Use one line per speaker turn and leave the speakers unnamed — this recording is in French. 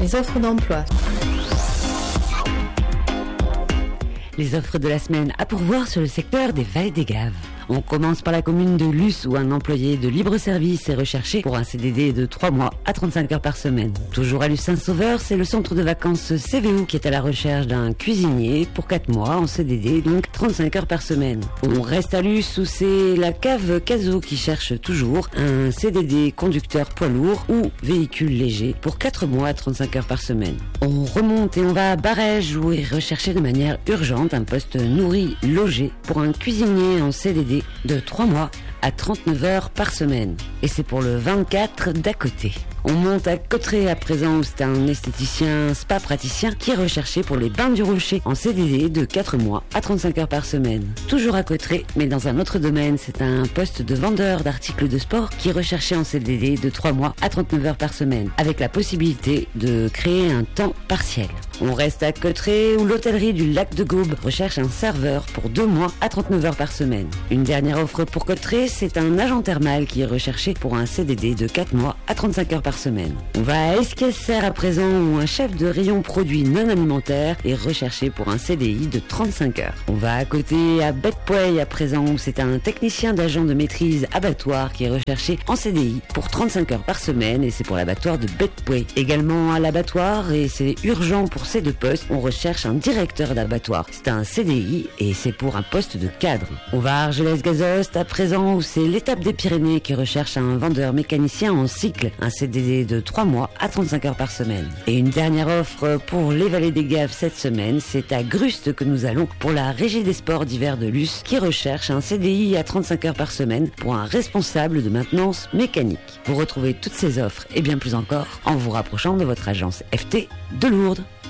les offres d'emploi.
Les offres de la semaine à pourvoir sur le secteur des Vallées des Gaves. On commence par la commune de Luce où un employé de libre-service est recherché pour un CDD de 3 mois à 35 heures par semaine. Toujours à Luce-Saint-Sauveur, c'est le centre de vacances CVO qui est à la recherche d'un cuisinier pour 4 mois en CDD, donc 35 heures par semaine. On reste à Luce où c'est la cave Caso qui cherche toujours un CDD conducteur poids lourd ou véhicule léger pour 4 mois à 35 heures par semaine. On remonte et on va à Barège où est recherché de manière urgente un poste nourri logé pour un cuisinier en CDD de 3 mois à 39 heures par semaine. Et c'est pour le 24 d'à côté. On monte à Cotterêts à présent où c'est un esthéticien spa praticien qui est recherché pour les Bains du Rocher en CDD de 4 mois à 35 heures par semaine. Toujours à Cotterêts, mais dans un autre domaine, c'est un poste de vendeur d'articles de sport qui est recherché en CDD de 3 mois à 39 heures par semaine, avec la possibilité de créer un temps partiel. On reste à Cotterêts où l'hôtellerie du Lac de Gaube recherche un serveur pour 2 mois à 39 heures par semaine. Une dernière offre pour Cotterêts, c'est un agent thermal qui est recherché pour un CDD de 4 mois à 35 heures par semaine. On va à Esquesser à présent où un chef de rayon produits non alimentaires est recherché pour un CDI de 35 heures. On va à côté à Bête-Pouey à présent où c'est un technicien d'agent de maîtrise abattoir qui est recherché en CDI pour 35 heures par semaine et c'est pour l'abattoir de Bête-Pouey. Également à l'abattoir et c'est urgent pour ces 2 postes, on recherche un directeur d'abattoir. C'est un CDI et c'est pour un poste de cadre. On va à Argelès-Gazost à présent où c'est l'étape des Pyrénées qui recherche un vendeur mécanicien en cycle, un CDD de 3 mois à 35 heures par semaine. Et une dernière offre pour les Vallées des Gaves cette semaine, c'est à Gruste que nous allons pour la Régie des sports d'hiver de Luce qui recherche un CDI à 35 heures par semaine pour un responsable de maintenance mécanique. Vous retrouvez toutes ces offres et bien plus encore en vous rapprochant de votre agence FT de Lourdes.